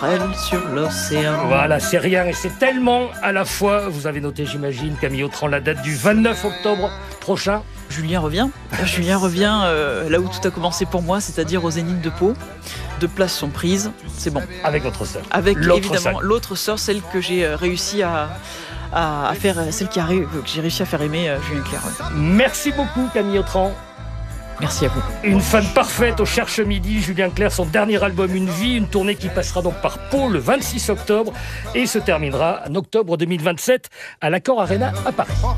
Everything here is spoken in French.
passerelle sur l'océan. Voilà, c'est rien et c'est tellement à la fois. Vous avez noté, j'imagine, Camille Autran, la date du 29 octobre prochain. Julien revient. Julien revient là où tout a commencé pour moi, c'est-à-dire au Zénith de Pau. 2 places sont prises, c'est bon. Avec votre sœur. Avec évidemment sœur. l'autre sœur, celle que j'ai réussi à faire, celle que j'ai réussi à faire aimer Julien Clerc. Ouais. Merci beaucoup, Camille Autran. Merci à vous. Une fan parfaite au Cherche Midi. Julien Clerc, son dernier album Une vie, une tournée qui passera donc par Pau le 26 octobre et se terminera en octobre 2027 à l'Accor Arena à Paris.